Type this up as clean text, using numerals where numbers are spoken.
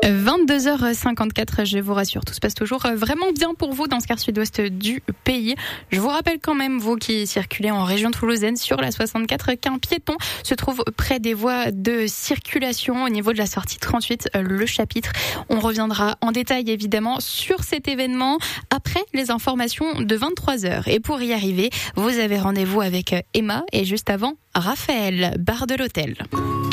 22h54, je vous rassure, tout se passe toujours vraiment bien pour vous dans ce quart sud-ouest du pays. Je vous rappelle quand même, vous qui circulez en région toulousaine sur la 64, qu'un piéton se trouve près des voies de circulation au niveau de la sortie 38, le chapitre. On reviendra en détail évidemment sur cet événement après les informations de 23h. Et pour y arriver, vous avez rendez-vous avec Emma et juste avant, Raphaël, bar de l'hôtel.